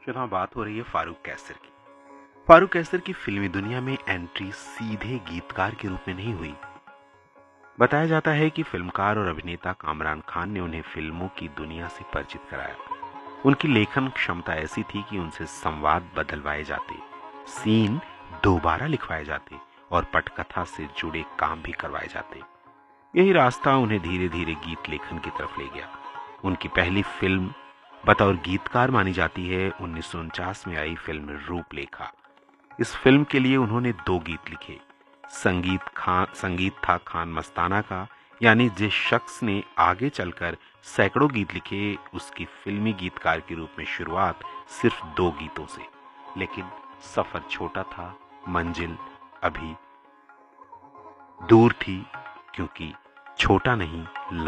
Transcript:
चुनाव बात हो रही है फारूक कैसर की। फारूक कैसर की फिल्मी दुनिया में एंट्री सीधे गीतकार के रूप में नहीं हुई। बताया जाता है कि फिल्मकार और अभिनेता कामरान खान ने उन्हें फिल्मों की दुनिया से परिचित कराया। उनकी लेखन क्षमता ऐसी थी कि उनसे संवाद बदलवाए जाते, सीन दोबारा लिखवाए जाते और पटकथा से जुड़े काम भी करवाए जाते। यही रास्ता उन्हें धीरे धीरे गीत लेखन की तरफ ले गया। उनकी पहली फिल्म बतौर गीतकार मानी जाती है 1949 में आई फिल्म रूपलेखा। इस फिल्म के लिए उन्होंने 2 गीत लिखे। संगीत था खान मस्ताना का, यानी जिस शख्स ने आगे चलकर सैकड़ों गीत लिखे, उसकी फिल्मी गीतकार के रूप में शुरुआत सिर्फ 2 गीतों से। लेकिन सफर छोटा था, मंजिल अभी दूर थी, क्योंकि छोटा नहीं